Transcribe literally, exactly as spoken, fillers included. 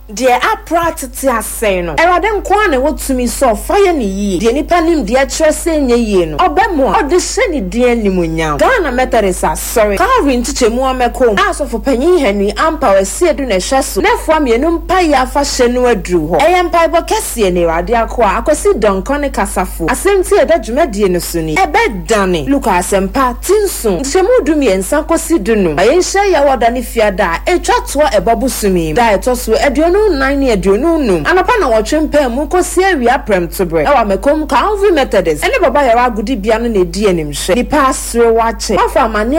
de apratete asay no erade nko na wotumi so fire ne yi de nipa nim de akyerese nye yi no obemo ode hye ne de animunyam Ghana Methodist sorry Calvin tichemu ameko asofo panyin Henry ampa wasi edu na hyeso na fo amienu mpa ya fa hye no aduru ho eye mpa ibo kese ne rade akwa akosi donkone kasafo asenti eda dwumadie no so ni ebe dane Lucas empa tinso tichemu dumi ensa kosi dunu aye hye ya woda ne fiada etwa to ebobusumi da etoso eduonu nine eduonu num anapa na wotwempa mu kosi awia prem tobre ewa mekom Calvin Methodist ene baba ya wagudi bia no na edi enimhye ni pasre wache wafa mane